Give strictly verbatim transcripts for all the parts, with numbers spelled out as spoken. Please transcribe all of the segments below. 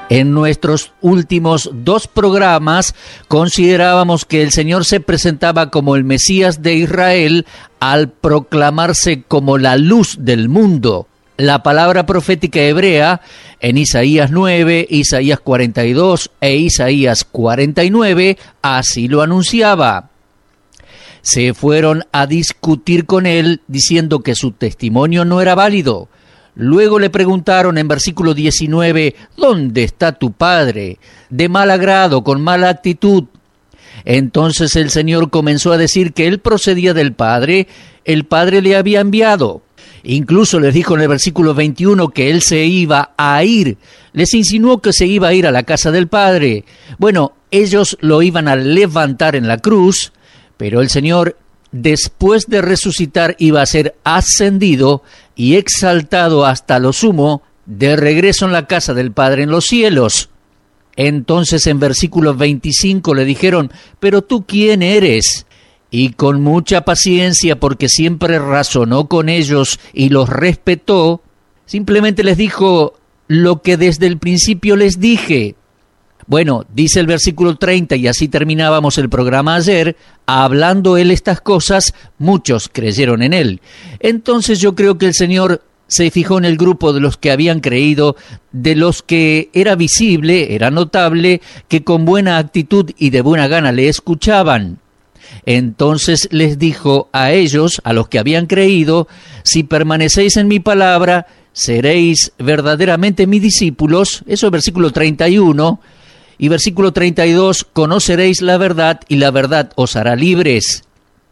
En nuestros últimos dos programas considerábamos que el Señor se presentaba como el Mesías de Israel al proclamarse como la luz del mundo. La palabra profética hebrea en Isaías nueve, Isaías cuarenta y dos e Isaías cuarenta y nueve así lo anunciaba. Se fueron a discutir con él diciendo que su testimonio no era válido. Luego le preguntaron en versículo diecinueve, ¿dónde está tu padre? De mal agrado, con mala actitud. Entonces el Señor comenzó a decir que él procedía del Padre, el Padre le había enviado. Incluso les dijo en el versículo veintiuno que él se iba a ir. Les insinuó que se iba a ir a la casa del Padre. Bueno, ellos lo iban a levantar en la cruz, pero el Señor, después de resucitar, iba a ser ascendido y exaltado hasta lo sumo, de regreso en la casa del Padre en los cielos. Entonces en versículo veinticinco le dijeron, ¿pero tú quién eres? Y con mucha paciencia, porque siempre razonó con ellos y los respetó, simplemente les dijo lo que desde el principio les dije. Bueno, dice el versículo treinta, y así terminábamos el programa ayer, hablando él estas cosas, muchos creyeron en él. Entonces yo creo que el Señor se fijó en el grupo de los que habían creído, de los que era visible, era notable, que con buena actitud y de buena gana le escuchaban. Entonces les dijo a ellos, a los que habían creído, si permanecéis en mi palabra, seréis verdaderamente mis discípulos. Eso es versículo treinta y uno. Y versículo treinta y dos, conoceréis la verdad y la verdad os hará libres.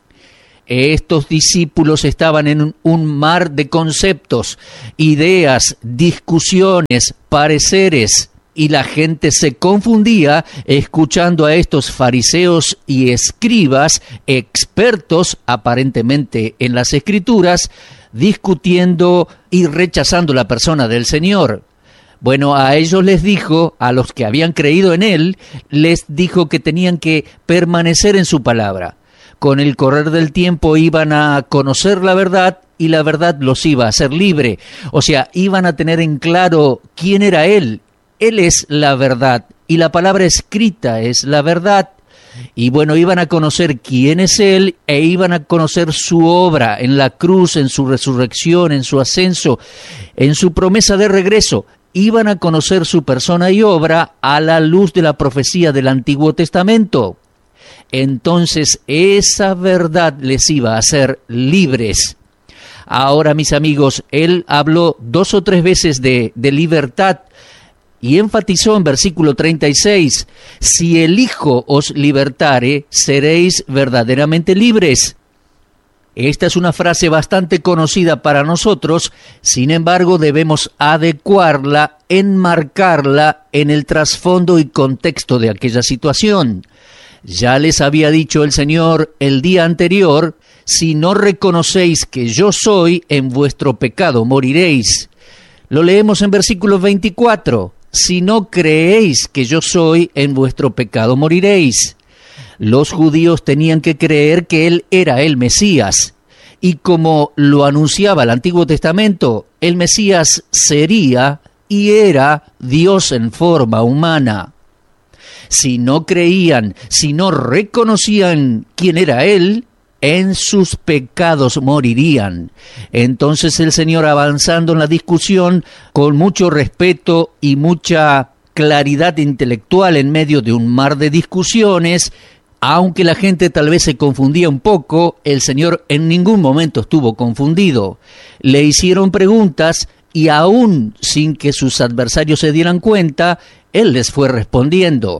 Estos discípulos estaban en un mar de conceptos, ideas, discusiones, pareceres, y la gente se confundía escuchando a estos fariseos y escribas, expertos aparentemente en las Escrituras, discutiendo y rechazando la persona del Señor. Bueno, a ellos les dijo, a los que habían creído en él, les dijo que tenían que permanecer en su palabra. Con el correr del tiempo iban a conocer la verdad y la verdad los iba a hacer libre. O sea, iban a tener en claro quién era él. Él es la verdad y la palabra escrita es la verdad. Y bueno, iban a conocer quién es él e iban a conocer su obra en la cruz, en su resurrección, en su ascenso, en su promesa de regreso. Iban a conocer su persona y obra a la luz de la profecía del Antiguo Testamento. Entonces esa verdad les iba a hacer libres. Ahora, mis amigos, él habló dos o tres veces de, de libertad y enfatizó en versículo treinta y seis, si el Hijo os libertare, seréis verdaderamente libres. Esta es una frase bastante conocida para nosotros, sin embargo debemos adecuarla, enmarcarla en el trasfondo y contexto de aquella situación. Ya les había dicho el Señor el día anterior, si no reconocéis que yo soy, en vuestro pecado moriréis. Lo leemos en versículo veinticuatro, si no creéis que yo soy, en vuestro pecado moriréis. Los judíos tenían que creer que él era el Mesías, y como lo anunciaba el Antiguo Testamento, el Mesías sería y era Dios en forma humana. Si no creían, si no reconocían quién era él, en sus pecados morirían. Entonces el Señor, avanzando en la discusión, con mucho respeto y mucha claridad intelectual en medio de un mar de discusiones, aunque la gente tal vez se confundía un poco, el Señor en ningún momento estuvo confundido. Le hicieron preguntas y aún sin que sus adversarios se dieran cuenta, Él les fue respondiendo.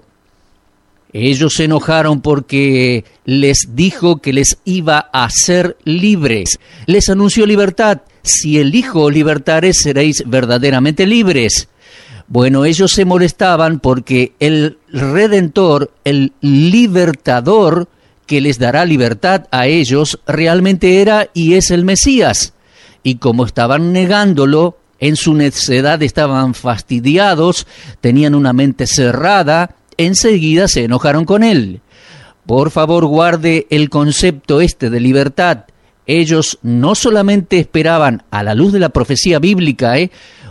Ellos se enojaron porque les dijo que les iba a hacer libres. Les anunció libertad. Si el Hijo os libertare, seréis verdaderamente libres. Bueno, ellos se molestaban porque el Redentor, el libertador que les dará libertad a ellos, realmente era y es el Mesías. Y como estaban negándolo, en su necedad estaban fastidiados, tenían una mente cerrada, enseguida se enojaron con él. Por favor, guarde el concepto este de libertad. Ellos no solamente esperaban, a la luz de la profecía bíblica, ¿eh?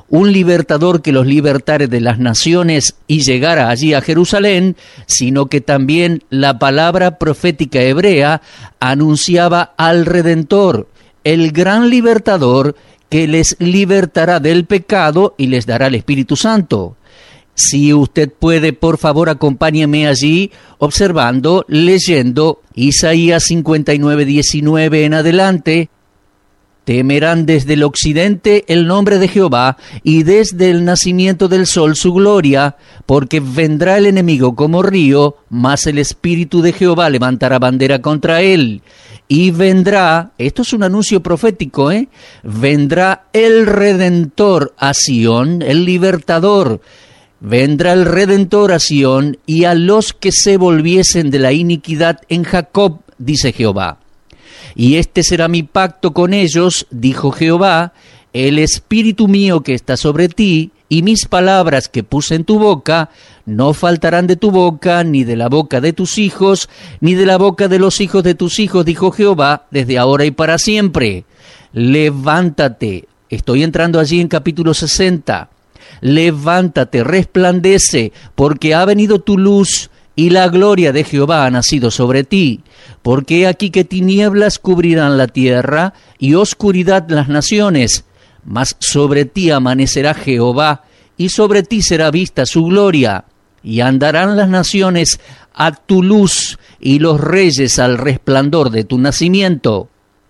un libertador que los libertare de las naciones y llegara allí a Jerusalén, sino que también la palabra profética hebrea anunciaba al Redentor, el gran libertador que les libertará del pecado y les dará el Espíritu Santo. Si usted puede, por favor, acompáñeme allí observando, leyendo Isaías cincuenta y nueve, diecinueve en adelante. Temerán desde el occidente el nombre de Jehová, y desde el nacimiento del sol su gloria, porque vendrá el enemigo como río, mas el Espíritu de Jehová levantará bandera contra él. Y vendrá, esto es un anuncio profético, ¿eh? Vendrá el Redentor a Sión, el libertador. Vendrá el Redentor a Sión, y a los que se volviesen de la iniquidad en Jacob, dice Jehová. Y este será mi pacto con ellos, dijo Jehová, el Espíritu mío que está sobre ti, y mis palabras que puse en tu boca, no faltarán de tu boca, ni de la boca de tus hijos, ni de la boca de los hijos de tus hijos, dijo Jehová, desde ahora y para siempre. Levántate, estoy entrando allí en capítulo sesenta, levántate, resplandece, porque ha venido tu luz, y la gloria de Jehová ha nacido sobre ti, porque he aquí que tinieblas cubrirán la tierra, y oscuridad las naciones, mas sobre ti amanecerá Jehová, y sobre ti será vista su gloria, y andarán las naciones a tu luz, y los reyes al resplandor de tu nacimiento.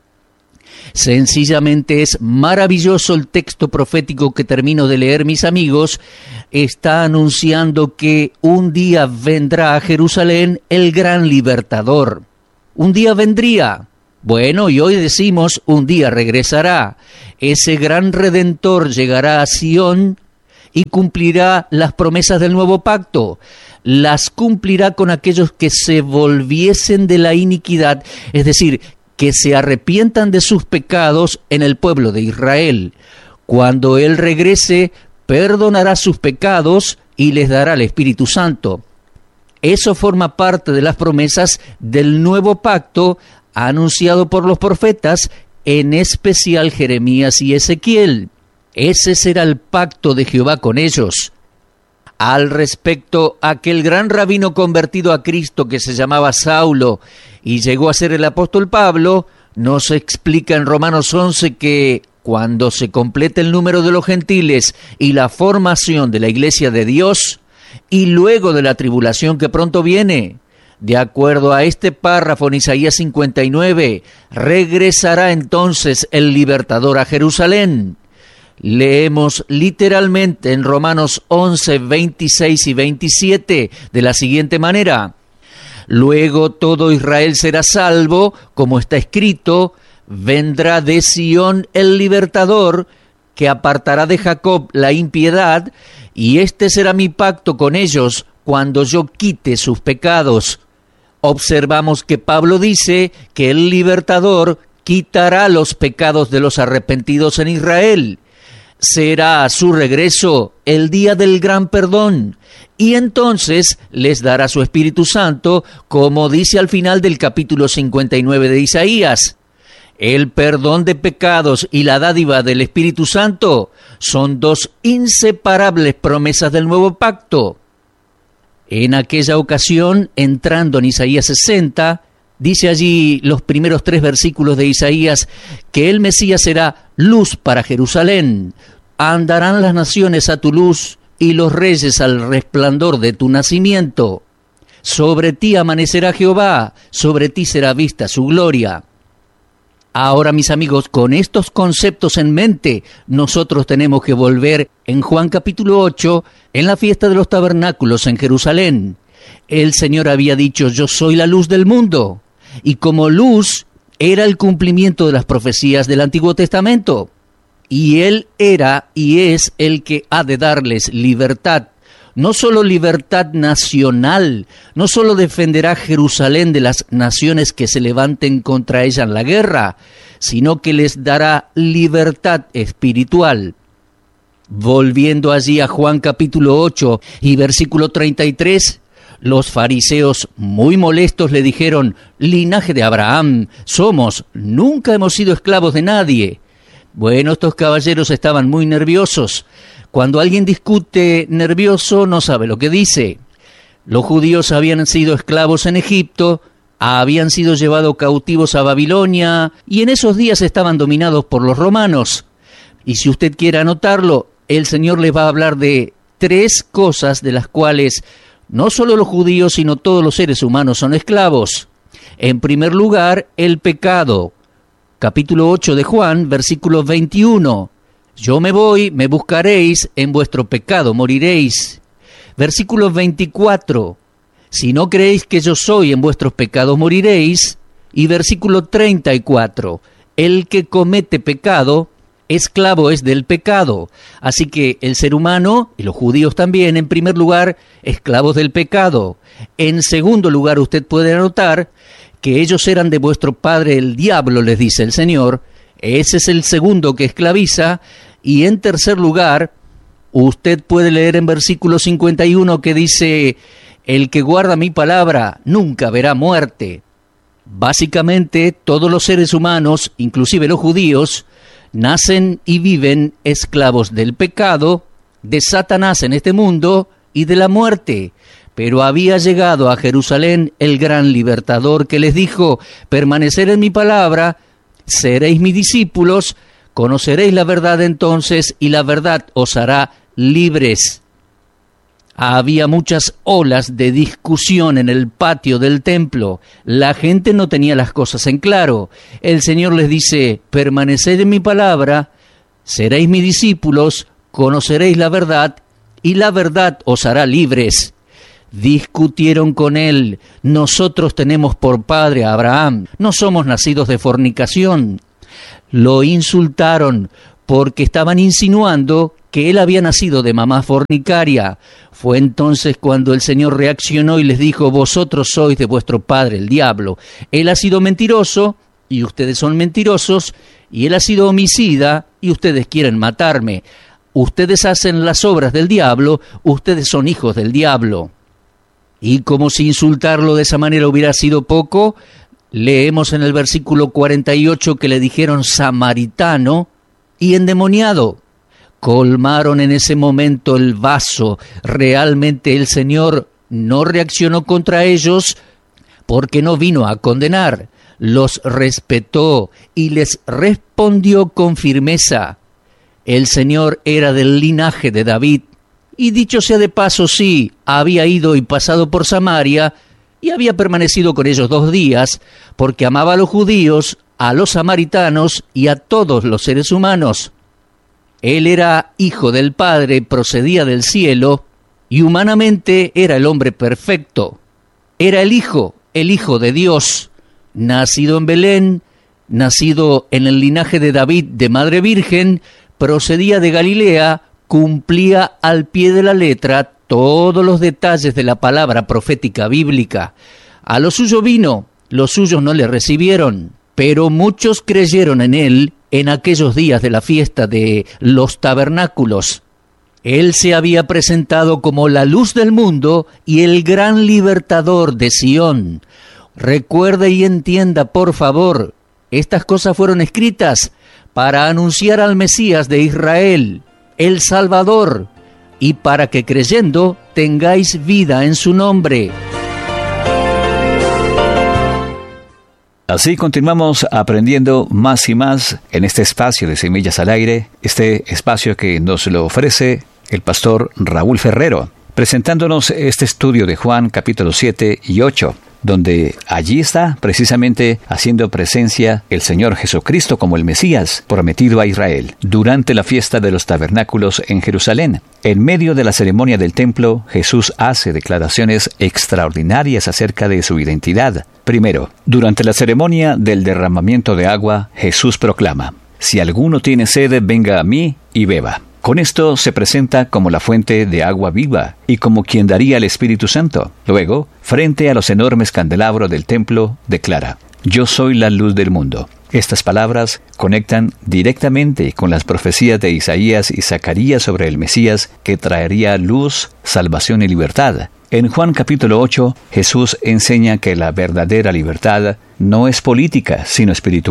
Sencillamente es maravilloso el texto profético que termino de leer, mis amigos. Está anunciando que un día vendrá a Jerusalén el gran libertador. Un día vendría. Bueno, y hoy decimos, un día regresará. Ese gran Redentor llegará a Sión y cumplirá las promesas del nuevo pacto. Las cumplirá con aquellos que se volviesen de la iniquidad, es decir, que se arrepientan de sus pecados en el pueblo de Israel. Cuando Él regrese, perdonará sus pecados y les dará el Espíritu Santo. Eso forma parte de las promesas del nuevo pacto anunciado por los profetas, en especial Jeremías y Ezequiel. Ese será el pacto de Jehová con ellos. Al respecto, aquel gran rabino convertido a Cristo que se llamaba Saulo y llegó a ser el apóstol Pablo, nos explica en Romanos once que cuando se complete el número de los gentiles y la formación de la iglesia de Dios, y luego de la tribulación que pronto viene, de acuerdo a este párrafo en Isaías cincuenta y nueve, regresará entonces el libertador a Jerusalén. Leemos literalmente en Romanos once, veintiséis y veintisiete de la siguiente manera: luego todo Israel será salvo, como está escrito, vendrá de Sión el libertador, que apartará de Jacob la impiedad, y este será mi pacto con ellos cuando yo quite sus pecados. Observamos que Pablo dice que el libertador quitará los pecados de los arrepentidos en Israel. Será a su regreso el día del gran perdón, y entonces les dará su Espíritu Santo, como dice al final del capítulo cincuenta y nueve de Isaías. El perdón de pecados y la dádiva del Espíritu Santo son dos inseparables promesas del nuevo pacto. En aquella ocasión, entrando en Isaías sesenta, dice allí los primeros tres versículos de Isaías que el Mesías será luz para Jerusalén. Andarán las naciones a tu luz y los reyes al resplandor de tu nacimiento. Sobre ti amanecerá Jehová, sobre ti será vista su gloria. Ahora, mis amigos, con estos conceptos en mente, nosotros tenemos que volver en Juan capítulo ocho, en la fiesta de los tabernáculos en Jerusalén. El Señor había dicho, yo soy la luz del mundo, y como luz era el cumplimiento de las profecías del Antiguo Testamento, y Él era y es el que ha de darles libertad. No solo libertad nacional, no solo defenderá Jerusalén de las naciones que se levanten contra ella en la guerra, sino que les dará libertad espiritual. Volviendo allí a Juan capítulo ocho y versículo treinta y tres, los fariseos muy molestos le dijeron, linaje de Abraham somos, nunca hemos sido esclavos de nadie. Bueno, estos caballeros estaban muy nerviosos. Cuando alguien discute nervioso, no sabe lo que dice. Los judíos habían sido esclavos en Egipto, habían sido llevados cautivos a Babilonia, y en esos días estaban dominados por los romanos. Y si usted quiere anotarlo, el Señor les va a hablar de tres cosas de las cuales no solo los judíos, sino todos los seres humanos son esclavos. En primer lugar, el pecado. Capítulo ocho de Juan, versículo veintiuno. Yo me voy, me buscaréis, en vuestro pecado moriréis. Versículo veinticuatro. Si no creéis que yo soy, en vuestros pecados moriréis. Y versículo treinta y cuatro. El que comete pecado, esclavo es del pecado. Así que el ser humano, y los judíos también, en primer lugar, esclavos del pecado. En segundo lugar, usted puede anotar que ellos eran de vuestro padre el diablo, les dice el Señor. Ese es el segundo que esclaviza. Y en tercer lugar, usted puede leer en versículo cincuenta y uno que dice, el que guarda mi palabra nunca verá muerte. Básicamente, todos los seres humanos, inclusive los judíos, nacen y viven esclavos del pecado, de Satanás en este mundo y de la muerte. Pero había llegado a Jerusalén el gran libertador que les dijo, permanecer en mi palabra, seréis mis discípulos, conoceréis la verdad entonces y la verdad os hará libres. Había muchas olas de discusión en el patio del templo. La gente no tenía las cosas en claro. El Señor les dice, permaneced en mi palabra, seréis mis discípulos, conoceréis la verdad y la verdad os hará libres. Discutieron con él, nosotros tenemos por padre a Abraham, no somos nacidos de fornicación. Lo insultaron porque estaban insinuando que él había nacido de mamá fornicaria. Fue entonces cuando el Señor reaccionó y les dijo, vosotros sois de vuestro padre el diablo. Él ha sido mentiroso y ustedes son mentirosos, y él ha sido homicida y ustedes quieren matarme. Ustedes hacen las obras del diablo, ustedes son hijos del diablo. Y como si insultarlo de esa manera hubiera sido poco, leemos en el versículo cuarenta y ocho que le dijeron samaritano y endemoniado. Colmaron en ese momento el vaso. Realmente el Señor no reaccionó contra ellos porque no vino a condenar. Los respetó y les respondió con firmeza. El Señor era del linaje de David. Y dicho sea de paso, sí, había ido y pasado por Samaria y había permanecido con ellos dos días, porque amaba a los judíos, a los samaritanos y a todos los seres humanos. Él era hijo del Padre, procedía del cielo, y humanamente era el hombre perfecto. Era el Hijo, el Hijo de Dios, nacido en Belén, nacido en el linaje de David de Madre Virgen, procedía de Galilea, cumplía al pie de la letra todos los detalles de la palabra profética bíblica. A lo suyo vino, los suyos no le recibieron, pero muchos creyeron en él en aquellos días de la fiesta de los tabernáculos. Él se había presentado como la luz del mundo y el gran libertador de Sión. Recuerde y entienda, por favor, estas cosas fueron escritas para anunciar al Mesías de Israel, el Salvador, y para que creyendo tengáis vida en su nombre. Así continuamos aprendiendo más y más en este espacio de Semillas al Aire, este espacio que nos lo ofrece el pastor Raúl Ferrero, presentándonos este estudio de Juan capítulo siete y ocho, donde allí está precisamente haciendo presencia el Señor Jesucristo como el Mesías prometido a Israel durante la fiesta de los tabernáculos en Jerusalén. En medio de la ceremonia del templo, Jesús hace declaraciones extraordinarias acerca de su identidad. Primero, durante la ceremonia del derramamiento de agua, Jesús proclama: si alguno tiene sed, venga a mí y beba. Con esto se presenta como la fuente de agua viva y como quien daría el Espíritu Santo. Luego, frente a los enormes candelabros del templo, declara: yo soy la luz del mundo. Estas palabras conectan directamente con las profecías de Isaías y Zacarías sobre el Mesías que traería luz, salvación y libertad. En Juan capítulo ocho, Jesús enseña que la verdadera libertad no es política, sino espiritual.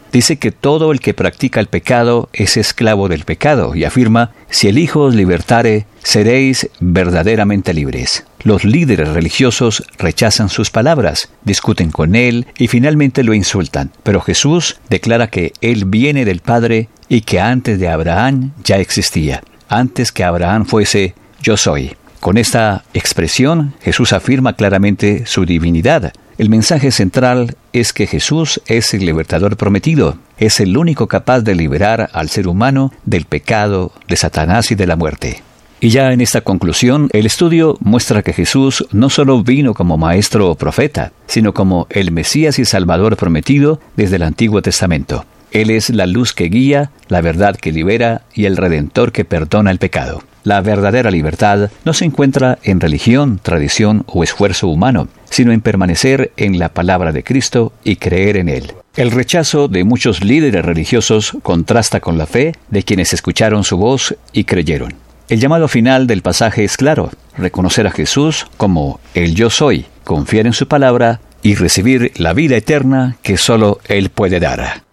Dice que todo el que practica el pecado es esclavo del pecado y afirma, si el Hijo os libertare, seréis verdaderamente libres. Los líderes religiosos rechazan sus palabras, discuten con él y finalmente lo insultan. Pero Jesús declara que él viene del Padre y que antes de Abraham ya existía. Antes que Abraham fuese, yo soy. Con esta expresión, Jesús afirma claramente su divinidad. El mensaje central es que Jesús es el libertador prometido, es el único capaz de liberar al ser humano del pecado, de Satanás y de la muerte. Y ya en esta conclusión, el estudio muestra que Jesús no solo vino como maestro o profeta, sino como el Mesías y Salvador prometido desde el Antiguo Testamento. Él es la luz que guía, la verdad que libera y el Redentor que perdona el pecado. La verdadera libertad no se encuentra en religión, tradición o esfuerzo humano, sino en permanecer en la palabra de Cristo y creer en Él. El rechazo de muchos líderes religiosos contrasta con la fe de quienes escucharon su voz y creyeron. El llamado final del pasaje es claro: reconocer a Jesús como el yo soy, confiar en su palabra y recibir la vida eterna que solo Él puede dar.